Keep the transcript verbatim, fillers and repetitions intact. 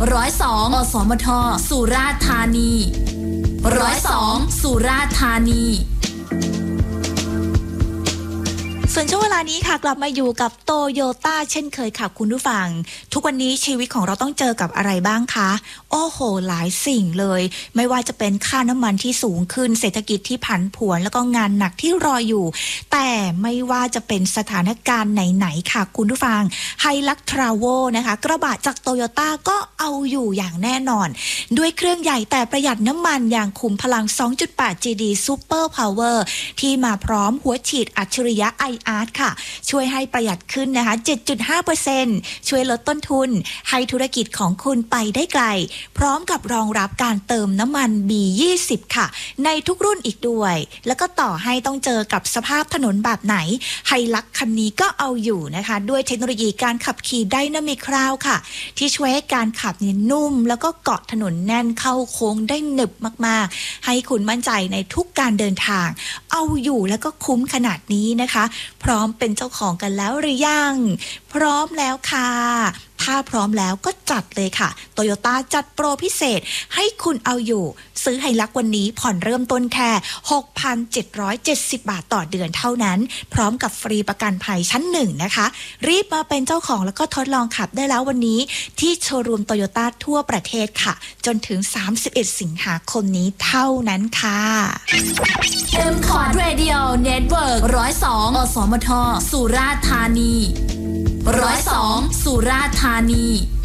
ร้อยสองอสมทสุราษฎร์ธานีร้อยสองสุราษฎร์ธานีส่วนช่วงเวลานี้ค่ะกลับมาอยู่กับโตโยต้าเช่นเคยค่ะคุณผู้ฟังทุกวันนี้ชีวิตของเราต้องเจอกับอะไรบ้างคะโอ้โหหลายสิ่งเลยไม่ว่าจะเป็นค่าน้ำมันที่สูงขึ้นเศรษฐกิจที่ผันผวนแล้วก็งานหนักที่รออยู่แต่ไม่ว่าจะเป็นสถานการณ์ไหนๆค่ะคุณผู้ฟังไฮลักทราเวลนะคะกระบะจากโตโยต้าก็เอาอยู่อย่างแน่นอนด้วยเครื่องใหญ่แต่ประหยัดน้ำมันอย่างขุมพลัง สองจุดแปด จี ดี Super Power ที่มาพร้อมหัวฉีดอัจฉริยะไออาร์ตค่ะช่วยให้ประหยัดขึ้นนะคะ เจ็ดจุดห้าเปอร์เซ็นต์ ช่วยลดต้นทุนให้ธุรกิจของคุณไปได้ไกลพร้อมกับรองรับการเติมน้ำมัน บี ยี่สิบ ค่ะในทุกรุ่นอีกด้วยแล้วก็ต่อให้ต้องเจอกับสภาพถนนแบบไหนไฮลักคันนี้ก็เอาอยู่นะคะด้วยเทคโนโลยีการขับขี่ไดนามิกคราวค่ะที่ช่วยให้การขับเนี่ยนุ่มแล้วก็เกาะถนนแน่นเข้าโค้งได้หนึบมากๆให้คุณมั่นใจในทุกการเดินทางเอาอยู่แล้วก็คุ้มขนาดนี้นะคะพร้อมเป็นเจ้าของกันแล้วหรือยังพร้อมแล้วค่ะถ้าพร้อมแล้วก็จัดเลยค่ะโตโยต้าจัดโปรพิเศษให้คุณเอาอยู่ซื้อไฮลักวันนี้ผ่อนเริ่มต้นแค่ หกพันเจ็ดร้อยเจ็ดสิบ บาทต่อเดือนเท่านั้นพร้อมกับฟรีประกันภัยชั้นหนึ่งนะคะรีบมาเป็นเจ้าของแล้วก็ทดลองขับได้แล้ววันนี้ที่โชว์รูมโตโยต้าทั่วประเทศค่ะจนถึงสามสิบเอ็ดสิงหาคมนี้เท่านั้นค่ะ M Cord Radio Network หนึ่งศูนย์สองอสมทสุราษฎร์ธานีหนึ่งศูนย์สองสุราษฎร์ธานี